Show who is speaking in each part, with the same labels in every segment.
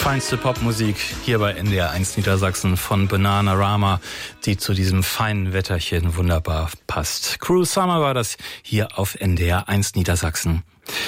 Speaker 1: Feinste Popmusik hier bei NDR 1 Niedersachsen von Bananarama, die zu diesem feinen Wetterchen wunderbar passt. Cruel Summer war das hier auf NDR 1 Niedersachsen.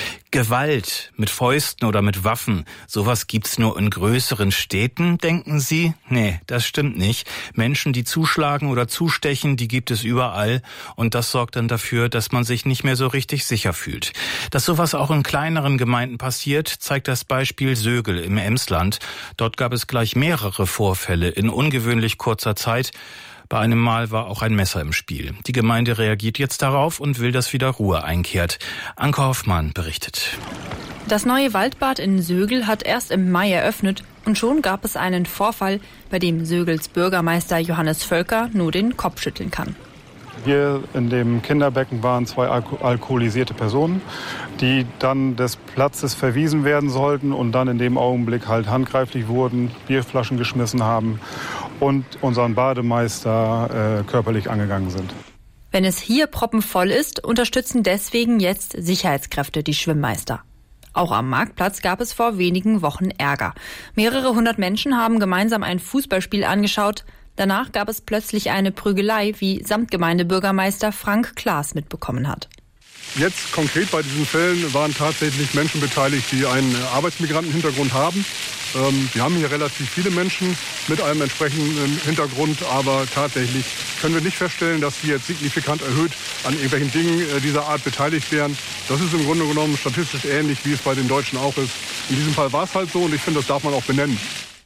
Speaker 1: Gewalt mit Fäusten oder mit Waffen, sowas gibt's nur in größeren Städten, denken Sie? Nee, das stimmt nicht. Menschen, die zuschlagen oder zustechen, die gibt es überall. Und das sorgt dann dafür, dass man sich nicht mehr so richtig sicher fühlt. Dass sowas auch in kleineren Gemeinden passiert, zeigt das Beispiel Sögel im Emsland. Dort gab es gleich mehrere Vorfälle in ungewöhnlich kurzer Zeit. Bei einem Mal war auch ein Messer im Spiel. Die Gemeinde reagiert jetzt darauf und will, dass wieder Ruhe einkehrt. Anke Hoffmann berichtet.
Speaker 2: Das neue Waldbad in Sögel hat erst im Mai eröffnet und schon gab es einen Vorfall, bei dem Sögels Bürgermeister Johannes Völker nur den Kopf schütteln kann.
Speaker 3: Hier in dem Kinderbecken waren 2 alkoholisierte Personen, die dann des Platzes verwiesen werden sollten und dann in dem Augenblick halt handgreiflich wurden, Bierflaschen geschmissen haben und unseren Bademeister körperlich angegangen sind.
Speaker 2: Wenn es hier proppenvoll ist, unterstützen deswegen jetzt Sicherheitskräfte die Schwimmmeister. Auch am Marktplatz gab es vor wenigen Wochen Ärger. Mehrere hundert Menschen haben gemeinsam ein Fußballspiel angeschaut. Danach gab es plötzlich eine Prügelei, wie Samtgemeindebürgermeister Frank Klaas mitbekommen hat.
Speaker 4: Jetzt konkret bei diesen Fällen waren tatsächlich Menschen beteiligt, die einen Arbeitsmigrantenhintergrund haben. Wir haben hier relativ viele Menschen mit einem entsprechenden Hintergrund, aber tatsächlich können wir nicht feststellen, dass sie jetzt signifikant erhöht an irgendwelchen Dingen dieser Art beteiligt wären. Das ist im Grunde genommen statistisch ähnlich, wie es bei den Deutschen auch ist. In diesem Fall war es halt so und ich finde, das darf man auch benennen.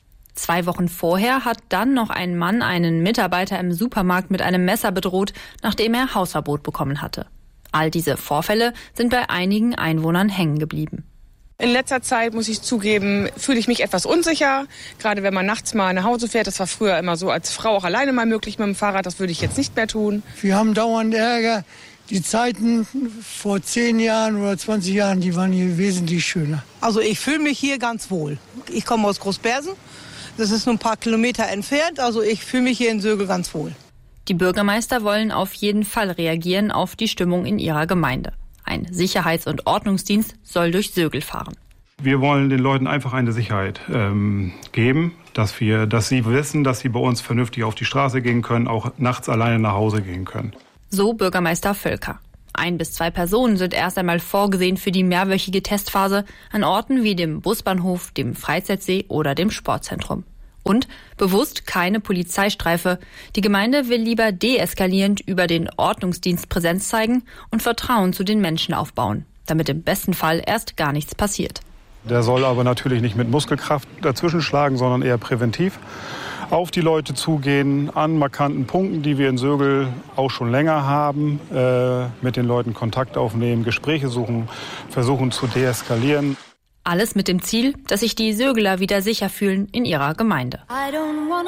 Speaker 2: 2 Wochen vorher hat dann noch ein Mann einen Mitarbeiter im Supermarkt mit einem Messer bedroht, nachdem er Hausverbot bekommen hatte. All diese Vorfälle sind bei einigen Einwohnern hängen geblieben.
Speaker 5: In letzter Zeit, muss ich zugeben, fühle ich mich etwas unsicher. Gerade wenn man nachts mal nach Hause fährt. Das war früher immer so als Frau auch alleine mal möglich mit dem Fahrrad. Das würde ich jetzt nicht mehr tun.
Speaker 6: Wir haben dauernd Ärger. Die Zeiten vor 10 Jahren oder 20 Jahren, die waren hier wesentlich schöner.
Speaker 7: Also ich fühle mich hier ganz wohl. Ich komme aus Großbersen. Das ist nur ein paar Kilometer entfernt. Also ich fühle mich hier in Sögel ganz wohl.
Speaker 2: Die Bürgermeister wollen auf jeden Fall reagieren auf die Stimmung in ihrer Gemeinde. Ein Sicherheits- und Ordnungsdienst soll durch Sögel fahren.
Speaker 3: Wir wollen den Leuten einfach eine Sicherheit geben, dass sie wissen, dass sie bei uns vernünftig auf die Straße gehen können, auch nachts alleine nach Hause gehen können.
Speaker 2: So Bürgermeister Völker. 1 bis 2 Personen sind erst einmal vorgesehen für die mehrwöchige Testphase an Orten wie dem Busbahnhof, dem Freizeitsee oder dem Sportzentrum. Und bewusst keine Polizeistreife. Die Gemeinde will lieber deeskalierend über den Ordnungsdienst Präsenz zeigen und Vertrauen zu den Menschen aufbauen, damit im besten Fall erst gar nichts passiert.
Speaker 3: Der soll aber natürlich nicht mit Muskelkraft dazwischen schlagen, sondern eher präventiv auf die Leute zugehen, an markanten Punkten, die wir in Sögel auch schon länger haben, mit den Leuten Kontakt aufnehmen, Gespräche suchen, versuchen zu deeskalieren.
Speaker 2: Alles mit dem Ziel, dass sich die Sögeler wieder sicher fühlen in ihrer Gemeinde.